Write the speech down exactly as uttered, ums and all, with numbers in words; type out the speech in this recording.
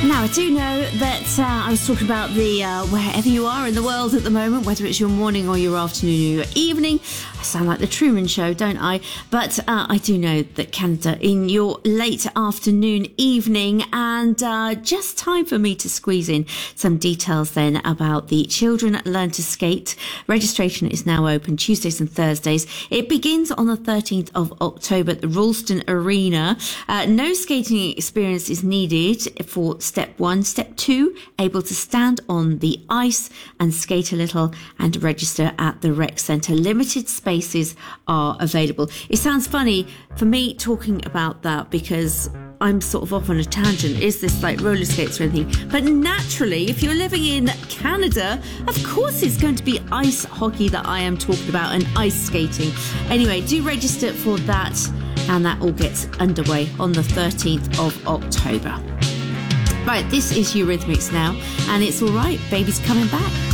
Now, I do know that uh, I was talking about the uh, wherever you are in the world at the moment, whether it's your morning or your afternoon or your evening. I sound like the Truman Show, don't I? But uh, I do know that Canada in your late afternoon, evening, and uh, just time for me to squeeze in some details then about the Children Learn to Skate. Registration is now open Tuesdays and Thursdays. It begins on the thirteenth of October at the Ralston Arena. Uh, no skating experience is needed for step one. Step two, able to stand on the ice and skate a little and register at the rec centre. Limited spaces are available. It sounds funny for me talking about that because I'm sort of off on a tangent. Is this like roller skates or anything? But naturally, if you're living in Canada, of course it's going to be ice hockey that I am talking about and ice skating. Anyway, do register for that, and that all gets underway on the thirteenth of October. Right, this is Eurythmics now, and it's all right, baby's coming back.